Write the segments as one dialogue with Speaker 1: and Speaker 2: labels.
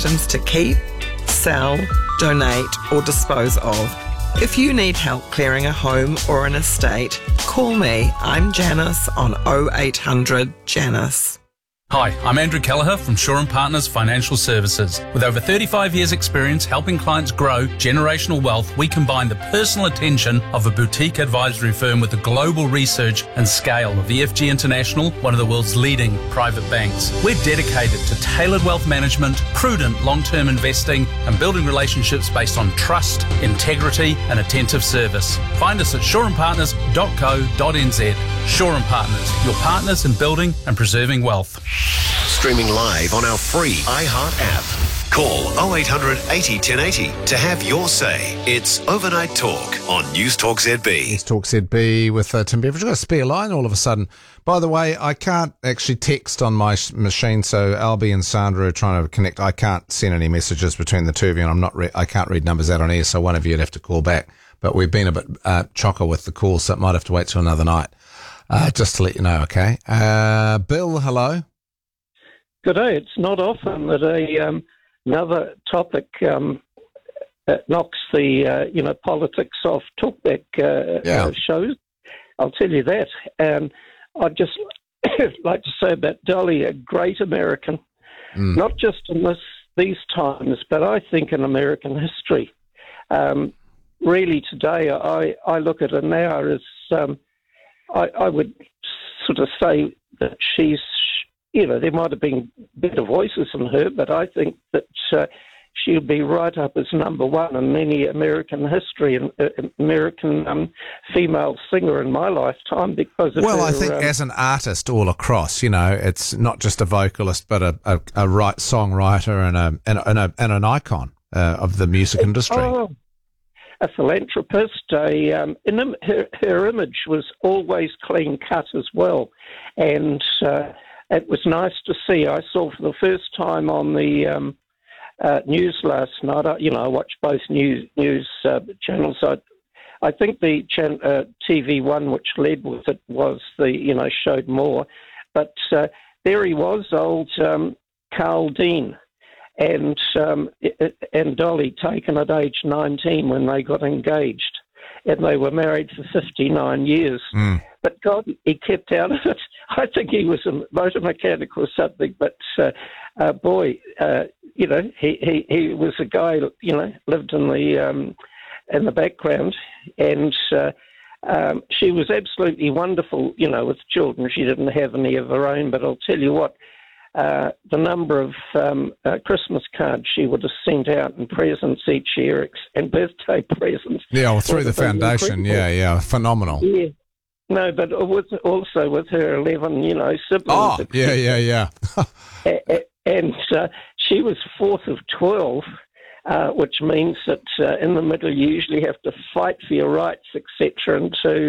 Speaker 1: items to keep, sell, donate or dispose of. If you need help clearing a home or an estate, call me. I'm Janice on 0800 Janice.
Speaker 2: Hi, I'm Andrew Kelleher from Shaw & Partners Financial Services. With over 35 years' experience helping clients grow generational wealth, we combine the personal attention of a boutique advisory firm with the global research and scale of EFG International, one of the world's leading private banks. We're dedicated to tailored wealth management, prudent long-term investing, and building relationships based on trust, integrity, and attentive service. Find us at shawandpartners.co.nz. Shaw & Partners, your partners in building and preserving wealth.
Speaker 3: Streaming live on our free iHeart app. Call 0800 80 1080 to have your say. It's Overnight Talk on News Talk ZB.
Speaker 4: News Talk ZB with Tim Beveridge. I've got a spare line all of a sudden. By the way, I can't actually text on my machine, so Albie and Sandra are trying to connect. I can't send any messages between the two of you, and I can't read numbers out on air, so one of you would have to call back. But we've been a bit chocker with the call, so it might have to wait till another night. Just to let you know, okay? Bill, hello.
Speaker 5: Good day. It's not often that another topic knocks the politics off talkback shows. I'll tell you that. And I'd just like to say about Dolly, a great American, not just in these times, but I think in American history. Really, today I look at her now as I would sort of say that she's. There might have been better voices than her, but I think that she'll be right up as number one in any American history, and American female singer in my lifetime because of her.
Speaker 4: I think as an artist all across, it's not just a vocalist, but a songwriter and an icon of the music industry.
Speaker 5: A philanthropist. Her image was always clean cut as well, and. It was nice to see. I saw for the first time on the news last night. I watched both news channels. I think the TV one, which led with it, was showed more. But there he was, old Carl Dean, and Dolly, taken at age 19 when they got engaged, and they were married for 59 years. But God, he kept out of it. I think he was a motor mechanic or something. But he was a guy, lived in the background, and she was absolutely wonderful, with children. She didn't have any of her own, but I'll tell you what, the number of Christmas cards she would have sent out and presents each year, and birthday presents.
Speaker 4: Yeah, well, through the foundation, phenomenal.
Speaker 5: Yeah. No, but also with her 11, siblings.
Speaker 4: Oh, yeah.
Speaker 5: And she was fourth of 12, which means that in the middle you usually have to fight for your rights, etc.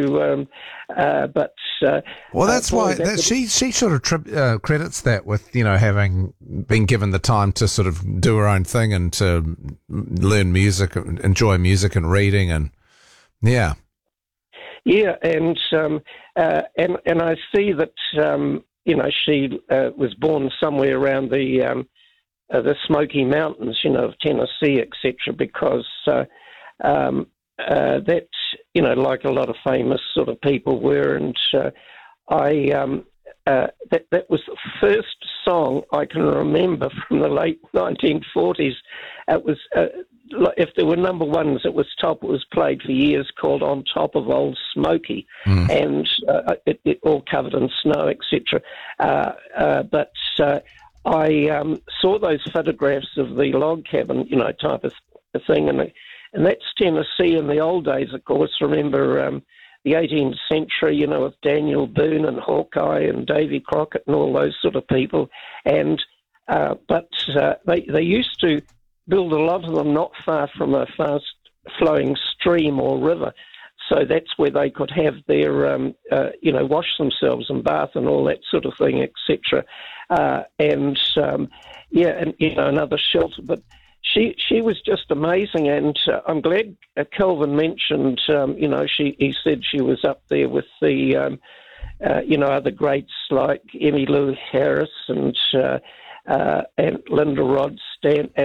Speaker 4: That's why she sort of credits that with having been given the time to sort of do her own thing and to learn music, enjoy music and reading, and yeah.
Speaker 5: Yeah, and I see that she was born somewhere around the Smoky Mountains, of Tennessee, etc. Because that like a lot of famous sort of people were, and that was the first song I can remember from the late 1940s. It was. If there were number ones, it was played for years, called On Top of Old Smoky, and it all covered in snow, etc. But I saw those photographs of the log cabin, type of thing, and that's Tennessee in the old days, of course. Remember the 18th century, with Daniel Boone and Hawkeye and Davy Crockett and all those sort of people, and but they used to build a lot of them not far from a fast-flowing stream or river. So that's where they could have their, wash themselves and bath and all that sort of thing, etc. And another shelter. But she was just amazing, and I'm glad Kelvin mentioned, he said she was up there with the, other greats like Emmylou Harris and Linda Ronstadt